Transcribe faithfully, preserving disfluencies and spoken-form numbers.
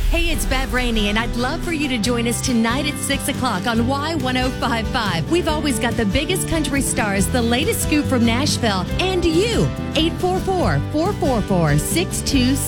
Hey, it's Bev Rainey, and I'd love for you to join us tonight at six o'clock on Y ten fifty-five. We've always got the biggest country stars, the latest scoop from Nashville, and you. eight four four, four four four, six two